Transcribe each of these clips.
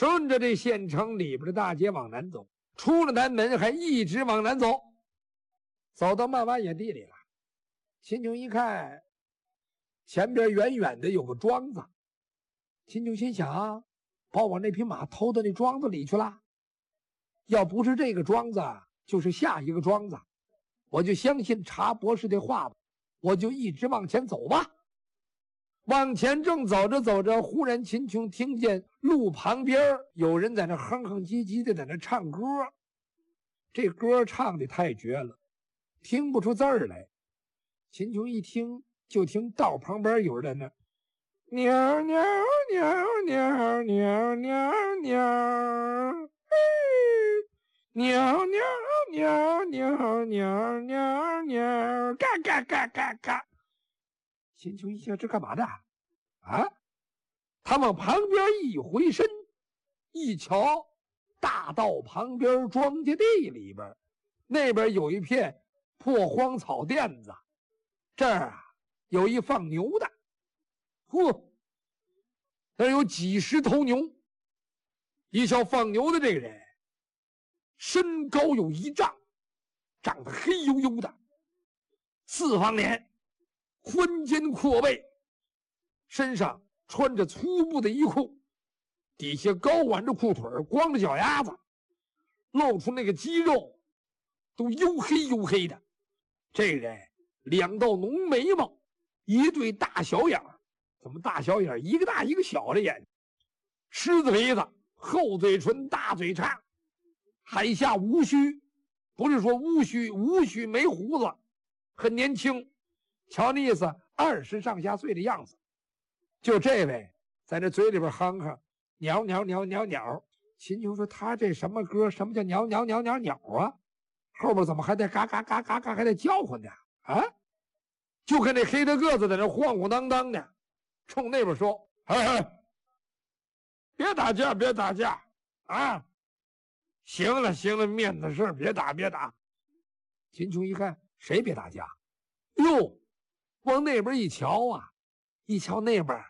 顺着这县城里边的大街往南走，出了南门还一直往南走，走到漫湾野地里了。秦琼一看前边远远的有个庄子，秦琼心想，把我那匹马偷到那庄子里去了，要不是这个庄子就是下一个庄子，我就相信查博士的话吧，我就一直往前走吧。往前正走着走着，忽然秦琼听见路旁边有人在那哼哼唧唧的在那唱歌，这歌唱的太绝了，听不出字儿来。秦琼一听就听道旁边有人在那鸟鸟鸟鸟鸟鸟鸟，鸟鸟鸟鸟鸟鸟鸟，嘎嘎嘎嘎嘎。秦琼一想，这干嘛的啊？他往旁边一回身，一瞧，大道旁边庄稼地里边，那边有一片破荒草甸子，这儿啊有一放牛的，那有几十头牛。一瞧放牛的这个人，身高有1丈，长得黑黝黝的，四方脸，宽肩阔背，身上穿着粗布的衣裤，底下高挽着裤腿，光着脚丫子，露出那个肌肉都黝黑黝黑的。这人2道浓眉毛，一对大小眼儿，怎么大小眼儿？一个大一个小的眼睛，狮子鼻子，厚嘴唇，大嘴叉，海下无须，不是说乌须，无须没胡子，很年轻，瞧那意思20上下岁的样子。就这位在那嘴里边哼哼鸟鸟鸟鸟鸟。秦琼说他这什么歌？什么叫鸟鸟鸟鸟鸟啊？后边怎么还在嘎嘎嘎嘎嘎还在叫唤呢？啊！就看那黑的个子在那晃晃荡荡的，冲那边说：“哎，别打架，别打架啊！行了行了，面子事别打别打。”秦琼一看，谁别打架？哟，往那边一瞧啊，一瞧那边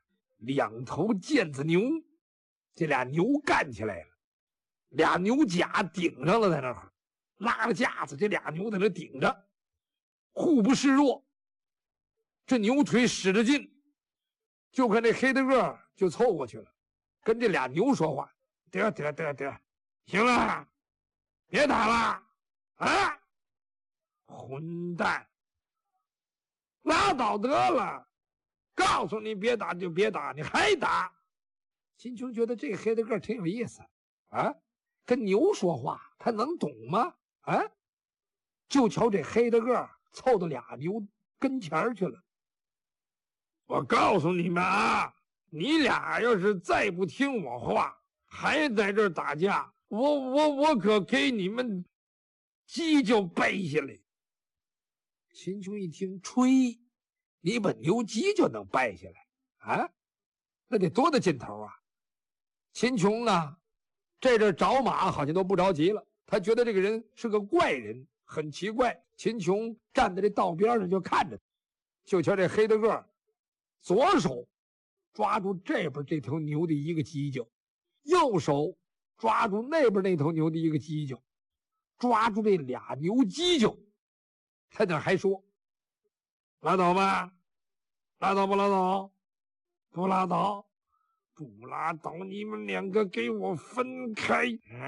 2头腱子牛，这俩牛干起来了，俩牛甲顶上了，在那儿拉着架子，这俩牛在那顶着，互不示弱。这牛腿使着劲，就看那黑的个就凑过去了，跟这俩牛说话：“得，行了，别打了啊！混蛋，拉倒得了！告诉你别打就别打，你还打！”秦琼觉得这黑的个挺有意思啊，跟牛说话他能懂吗？啊！就瞧这黑的个凑到俩牛跟前去了。我告诉你们啊，你俩要是再不听我话，还在这儿打架，我可给你们鸡就背下来。秦琼一听，吹，你把牛鸡就能掰下来啊？那得多大劲头啊！秦琼呢，这阵找马好像都不着急了，他觉得这个人是个怪人，很奇怪。秦琼站在这道边上就看着，就瞧这黑的个左手抓住这边这头牛的一个犄角，右手抓住那边那头牛的一个犄角，抓住这俩牛犄角，他那还说：“拉倒吧，拉倒不拉倒？不拉倒，不拉倒！你们2个给我分开！”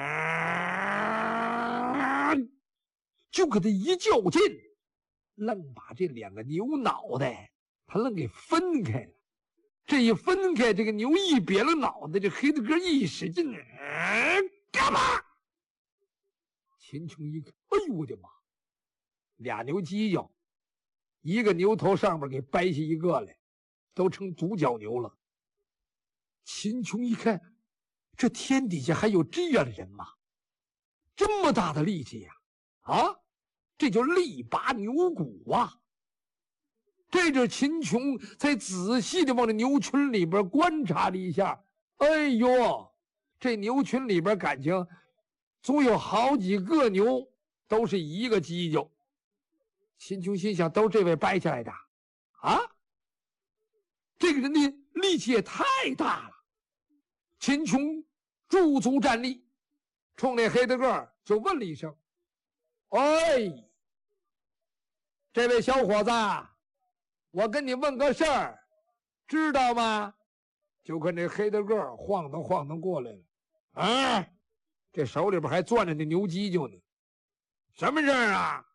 就给他一较劲，愣把这2个牛脑袋他愣给分开了。这一分开，这个牛一瘪了脑袋，这黑的哥一使劲，干嘛？秦琼一看，哎呦我的妈！俩牛犄角，一个牛头上面给掰下一个来，都成独角牛了。秦琼一看，这天底下还有这样的人吗？这么大的力气呀！啊，这叫力拔牛骨啊！这阵秦琼才仔细的往这牛群里边观察了一下，哎呦，这牛群里边感情足有好几个牛都是一个犄角。秦琼心想，都这位掰下来的啊，这个人的力气也太大了。秦琼驻足站立，冲那黑大个就问了一声：“哎，这位小伙子，我跟你问个事儿，知道吗？”就跟这黑大个晃荡晃荡过来了。啊，这手里边还攥着那牛犄角呢。什么事儿啊？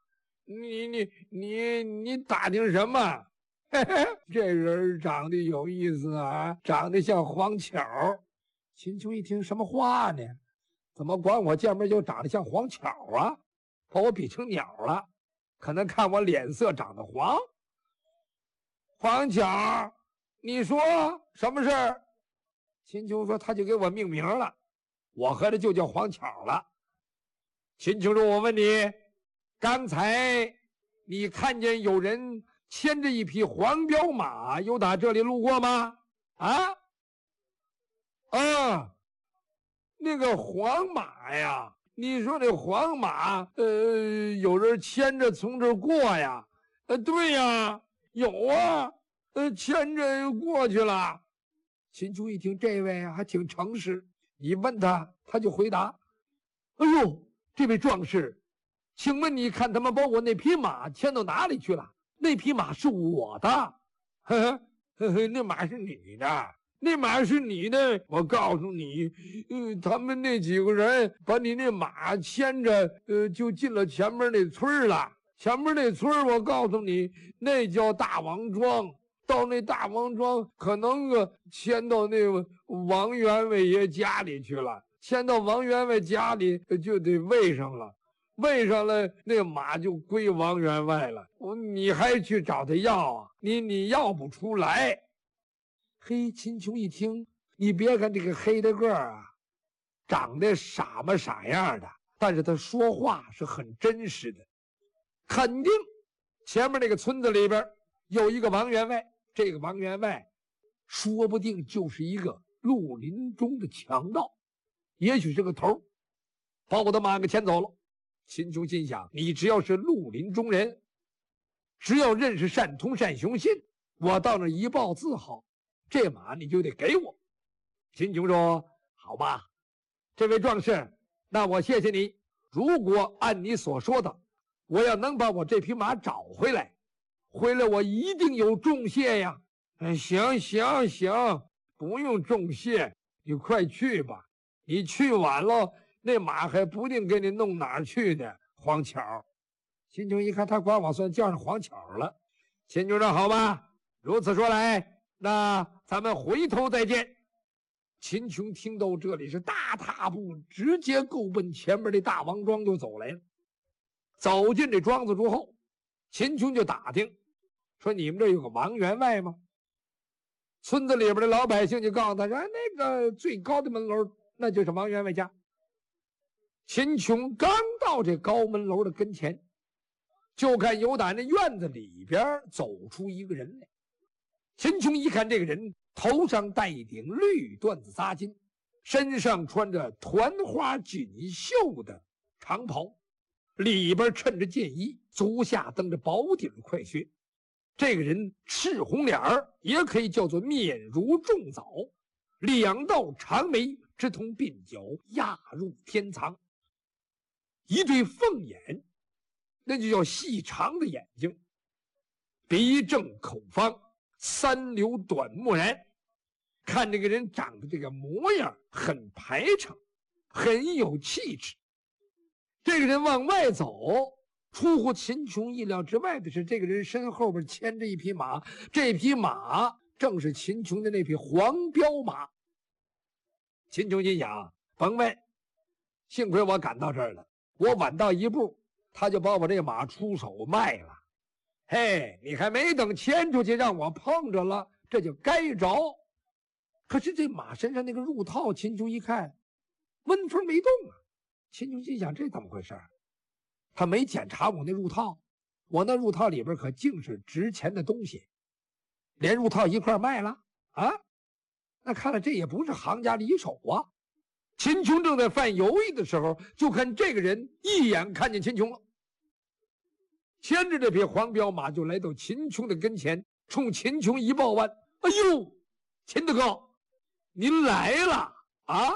你打听什么？嘿嘿，这人长得有意思啊，长得像黄巧。秦琼一听，什么话呢？怎么管我见面就长得像黄巧啊？把我比成鸟了？可能看我脸色长得黄。黄巧，你说什么事儿？秦琼说，他就给我命名了，我和他就叫黄巧了。秦琼说，我问你，刚才你看见有人牵着一匹黄骠马由打这里路过吗？啊，那个黄马呀，你说这黄马，有人牵着从这儿过呀？对呀，有啊，牵着过去了。秦琼一听，这位还挺诚实，你问他，他就回答：“哎呦，这位壮士，请问你看他们把我那匹马牵到哪里去了？那匹马是我的。呵呵，那马是你的，那马是你的。我告诉你，他们那几个人把你那马牵着，就进了前面那村了。前面那村，我告诉你，那叫大王庄。到那大王庄，可能牵到那个王员外爷家里去了。牵到王员外家里，就得喂上了。”喂上了，那马就归王员外了。你还去找他要啊？你要不出来。嘿，秦琼一听，你别看这个黑大个啊，长得傻模傻样的，但是他说话是很真实的。肯定前面那个村子里边有一个王员外，这个王员外说不定就是一个绿林中的强盗，也许是个头，把我的马给牵走了。秦琼心想，你只要是绿林中人，只要认识单通单雄信，我到那一报字号，这马你就得给我。秦琼说，好吧，这位壮士，那我谢谢你。如果按你所说的，我要能把我这匹马找回来，我一定有重谢呀。行，不用重谢，你快去吧。你去晚了，那马还不定给你弄哪儿去呢。黄巧，秦琼一看他管我算叫上黄巧了。秦琼说，好吧，如此说来，那咱们回头再见。秦琼听到这里是大踏步直接够奔前面的大王庄就走来了。走进这庄子之后，秦琼就打听说，你们这有个王员外吗？村子里边的老百姓就告诉他说，那个最高的门楼那就是王员外家。秦琼刚到这高门楼的跟前，就看由打那院子里边走出一个人来。秦琼一看，这个人头上戴一顶绿缎子扎巾，身上穿着团花锦绣的长袍，里边衬着箭衣，足下蹬着宝顶快靴。这个人赤红脸儿，也可以叫做面如重枣，两道长眉直通鬓角，压入天藏，一对凤眼，那就叫细长的眼睛，鼻正口方，三流短目然。看这个人长得这个模样很排场，很有气质。这个人往外走，出乎秦琼意料之外的是，这个人身后边牵着一匹马，这匹马正是秦琼的那匹黄骠马。秦琼心想，甭问，幸亏我赶到这儿了，我晚到一步，他就把我这个马出手卖了。嘿，你还没等牵出去，让我碰着了，这就该着。可是这马身上那个褥套，秦琼一看，温风没动啊。秦琼心想，这怎么回事？他没检查我那褥套，我那褥套里边可净是值钱的东西，连褥套一块卖了啊！那看来这也不是行家里手啊。秦琼正在犯犹豫的时候，就看这个人一眼看见秦琼了，牵着这匹黄骠马就来到秦琼的跟前，冲秦琼一抱腕：“哎呦，秦大哥，您来了啊！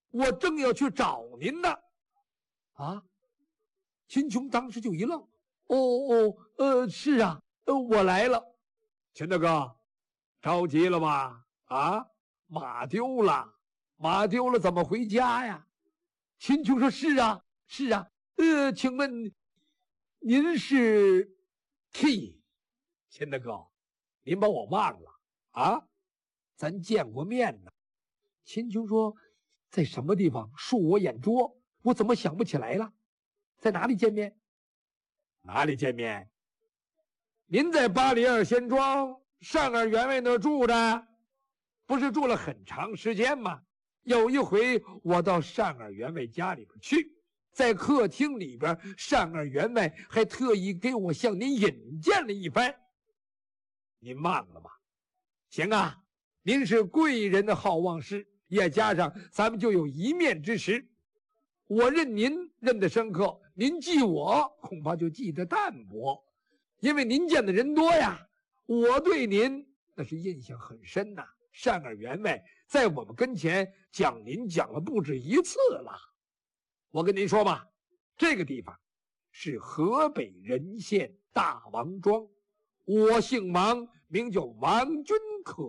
我正要去找您呢。啊，秦琼当时就一愣，是啊，我来了。秦大哥，着急了吧？啊，马丢了，马丢了，怎么回家呀？秦琼说：是啊，是啊。请问您是 T？ 秦大哥，您把我忘了啊？咱见过面呢。秦琼说：在什么地方？恕我眼拙，我怎么想不起来了？在哪里见面？哪里见面？您在巴黎二仙庄上二员外那儿住的，不是住了很长时间吗？有一回我到上二员外家里边去，在客厅里边，上二员外还特意给我向您引荐了一番，您忘了吧？行啊，您是贵人的好忘事，也加上咱们就有一面之时，我认您认得深刻，您记我恐怕就记得淡薄，因为您见的人多呀。我对您那是印象很深呐，上二员外在我们跟前讲您讲了不止一次了。我跟您说吧，这个地方是河北任县大王庄，我姓王，名叫王君可。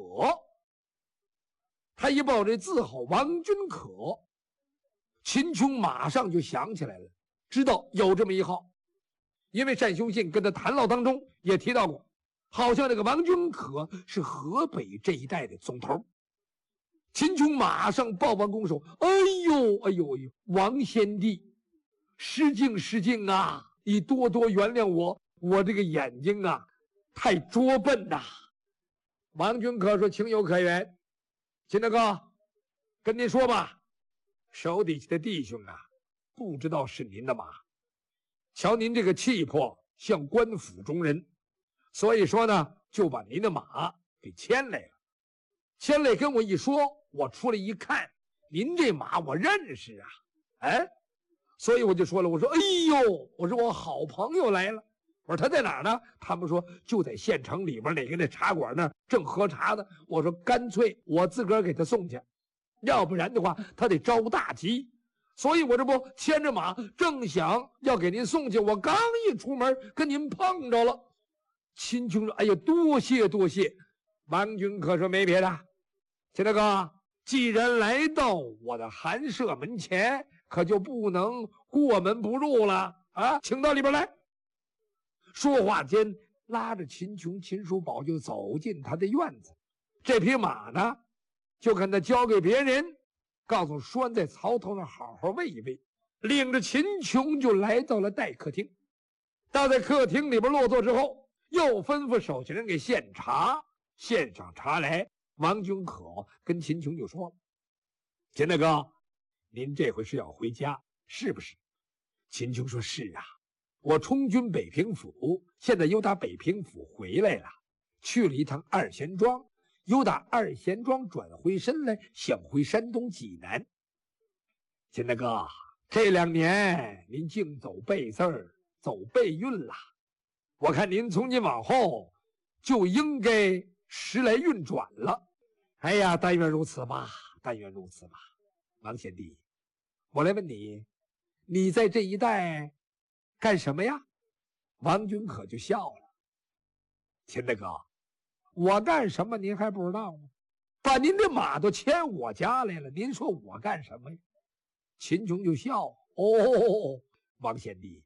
他一报这字号王君可，秦琼马上就想起来了，知道有这么一号，因为单修信跟他谈唠当中也提到过，好像这个王君可是河北这一带的总头。秦琼马上抱完拱手：哎呦，王先帝，失敬啊！你多多原谅我这个眼睛啊，太拙笨呐。王君可说：情有可原。秦大哥，跟您说吧，手底下的弟兄啊，不知道是您的马，瞧您这个气魄像官府中人，所以说呢，就把您的马给牵来了。牵来跟我一说，我出来一看，您这马我认识啊，所以我就说了，我说：哎呦，我说我好朋友来了。我说他在哪儿呢？他们说就在县城里边哪个那茶馆那儿正喝茶呢。我说干脆我自个儿给他送去，要不然的话他得着大急。所以我这不牵着马，正想要给您送去，我刚一出门跟您碰着了。秦琼说：哎呀，多谢。王君可说：没别的，秦大哥，既然来到我的寒舍门前，可就不能过门不入了啊！请到里边来。说话间，拉着秦琼、秦叔宝就走进他的院子。这匹马呢，就看他交给别人，告诉拴在槽头上好好喂一喂，领着秦琼就来到了待客厅。到在客厅里边落座之后，又吩咐手下人给献茶。献上茶来，王君可跟秦琼就说了：秦大哥，您这回是要回家是不是？秦琼说：是啊，我充军北平府，现在又打北平府回来了，去了一趟二贤庄，又打二贤庄转回身来，想回山东济南。秦大哥，这2年您净走背字儿，走背运了，我看您从今往后就应该时来运转了。哎呀，但愿如此吧。王贤弟，我来问你，你在这一带干什么呀？王君可就笑了：秦大哥，我干什么您还不知道吗？把您的马都牵我家来了，您说我干什么呀？秦琼就笑：王贤弟，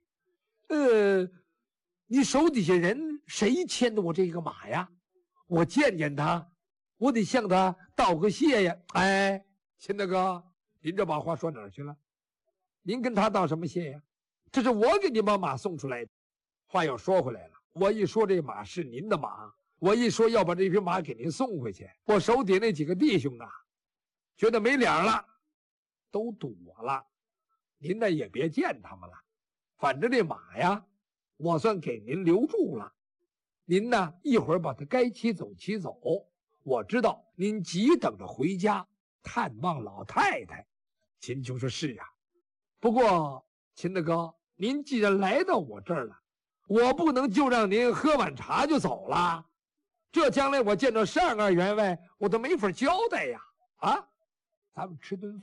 你手底下人谁牵的我这个马呀？我见见他，我得向他道个谢呀。秦大哥，您这把话说哪儿去了？您跟他道什么谢呀？这是我给您把马送出来的。话又说回来了，我一说这马是您的马，我一说要把这匹马给您送回去，我手底那几个弟兄啊，觉得没脸了，都躲了。您呢也别见他们了，反正这马呀，我算给您留住了。您呢一会儿把它该骑走骑走，我知道您急等着回家探望老太太。秦琼说：是啊，不过秦大哥，您既然来到我这儿了，我不能就让您喝碗茶就走了，这将来我见到上二员外，我都没法交代呀。咱们吃顿饭。